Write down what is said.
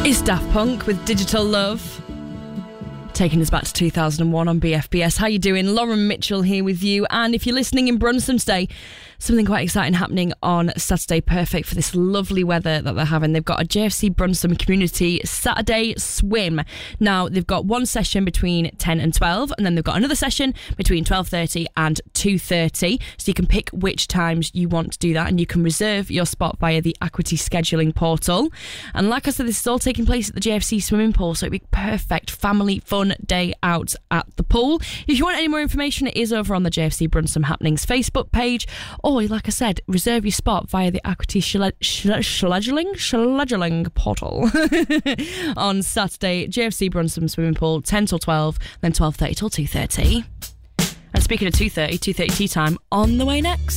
It's Daft Punk with Digital Love, taking us back to 2001 on BFBS. How you doing? Lauren Mitchell here with you. And if you're listening in Brunston today, something quite exciting happening on Saturday, perfect for this lovely weather that they're having. They've got a JFC Brunston Community Saturday Swim. Now, they've got one session between 10 and 12, and then they've got another session between 12:30 and 2:30. So you can pick which times you want to do that, and you can reserve your spot via the Acuity scheduling portal. And like I said, this is all taking place at the JFC swimming pool, so it'd be perfect family fun day out at the pool. If you want any more information, it is over on the JFC Brunston Happenings Facebook page, or like I said, reserve your spot via the Acuity scheduling portal on Saturday. JFC Brunston swimming pool, 10 till 12, then 12:30 till 2:30. And speaking of 2:30 tea time on the way next.